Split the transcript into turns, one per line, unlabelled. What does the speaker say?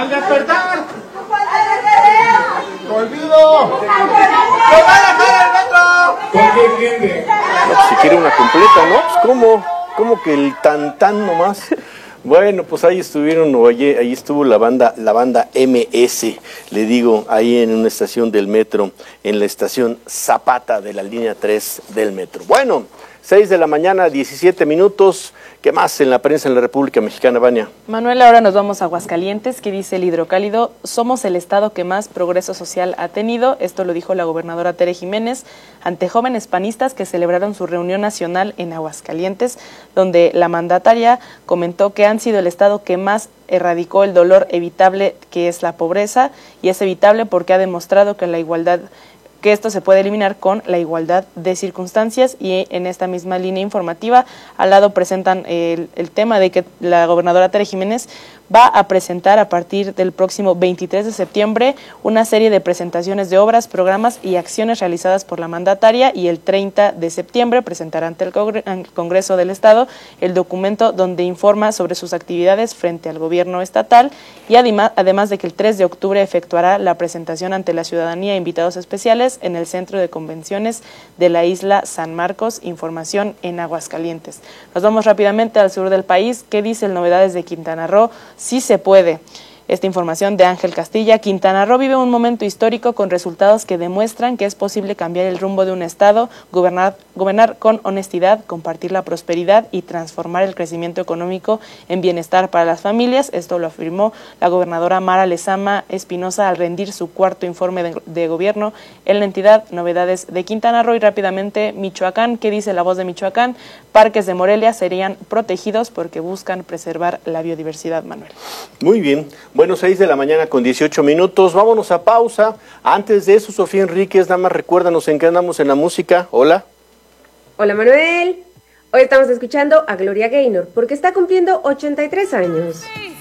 ¡Al despertar! ¡Olvido! ¡Que va a dejar el metro! ¿Con qué entiende?
No, si quiere una completa, ¿no? Pues ¿cómo que el tan nomás? Bueno, pues ahí estuvieron, oye, ahí estuvo la banda MS, le digo, ahí en una estación del metro, en la estación Zapata de la línea 3 del metro. Bueno, 6 de la mañana, 17 minutos. ¿Qué más en la prensa en la República Mexicana, Vania?
Manuel, ahora nos vamos a Aguascalientes, que dice el Hidrocálido: somos el estado que más progreso social ha tenido. Esto lo dijo la gobernadora Tere Jiménez ante jóvenes panistas que celebraron su reunión nacional en Aguascalientes, donde la mandataria comentó que han sido el estado que más erradicó el dolor evitable que es la pobreza, y es evitable porque ha demostrado que esto se puede eliminar con la igualdad de circunstancias. Y en esta misma línea informativa, al lado presentan el tema de que la gobernadora Tere Jiménez va a presentar a partir del próximo 23 de septiembre una serie de presentaciones de obras, programas y acciones realizadas por la mandataria, y el 30 de septiembre presentará ante el Congreso del Estado el documento donde informa sobre sus actividades frente al gobierno estatal, y además de que el 3 de octubre efectuará la presentación ante la ciudadanía e invitados especiales en el Centro de Convenciones de la isla San Marcos. Información en Aguascalientes. Nos vamos rápidamente al sur del país. ¿Qué dice el Novedades de Quintana Roo? Sí se puede. Esta información de Ángel Castilla: Quintana Roo vive un momento histórico con resultados que demuestran que es posible cambiar el rumbo de un estado, gobernar con honestidad, compartir la prosperidad y transformar el crecimiento económico en bienestar para las familias. Esto lo afirmó la gobernadora Mara Lezama Espinosa al rendir su cuarto informe de gobierno en la entidad. Novedades de Quintana Roo. Y rápidamente, Michoacán. ¿Qué dice La Voz de Michoacán? Parques de Morelia serían protegidos porque buscan preservar la biodiversidad, Manuel.
Muy bien. Bueno, 6 de la mañana con 18 minutos. Vámonos a pausa. Antes de eso, Sofía Enríquez, nada más recuérdanos en qué andamos en la música. Hola.
Hola, Manuel. Hoy estamos escuchando a Gloria Gaynor porque está cumpliendo 83 años.